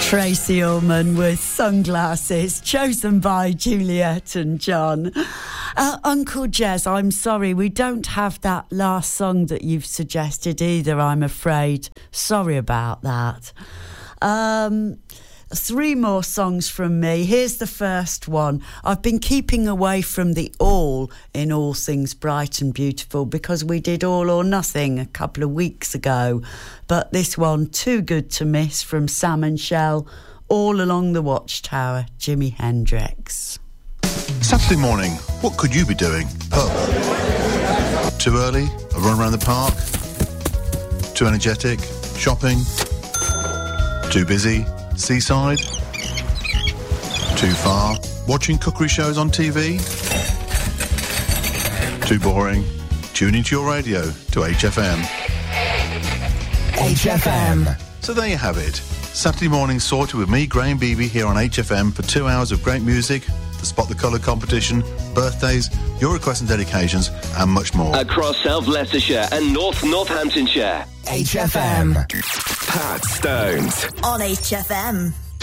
Tracy Ullman with Sunglasses, chosen by Juliet and John. Uncle Jez, I'm sorry, we don't have that last song that you've suggested either, I'm afraid. Sorry about that. 3 more songs from me. Here's the first one. I've been keeping away from the all in All Things Bright and Beautiful because we did All or Nothing a couple of weeks ago. But this one, Too Good to Miss, from Sam and Shell, All Along the Watchtower, Jimi Hendrix. Saturday morning, what could you be doing? Pub. Too early? A run around the park? Too energetic? Shopping? Too busy? Seaside? Too far? Watching cookery shows on TV? Too boring? Tune into your radio to HFM. HFM. So there you have it. Saturday morning sorted with me, Graham Beebe, here on HFM for 2 hours of great music, the Spot the Colour competition, birthdays, your requests and dedications, and much more. Across South Leicestershire and North Northamptonshire. HFM. Pat Stones. On HFM.